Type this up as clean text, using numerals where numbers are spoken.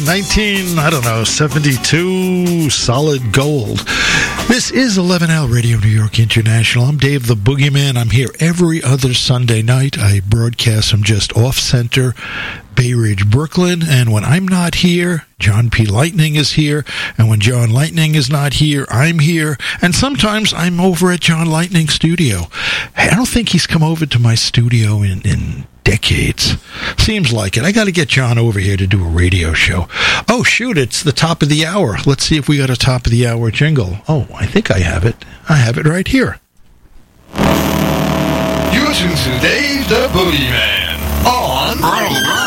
1972, solid gold. This is 11L Radio New York International. I'm Dave the Boogeyman. I'm here every other Sunday night. I broadcast from just off-center Bay Ridge, Brooklyn. And when I'm not here, John P. Lightning is here. And when John Lightning is not here, I'm here. And sometimes I'm over at John Lightning's studio. Hey, I don't think he's come over to my studio in decades. Seems like it. I got to get John over here to do a radio show. Oh, shoot, it's the top of the hour. Let's see if we got a top of the hour jingle. Oh, I think I have it. I have it right here. You're tuned to Dave the Boogeyman on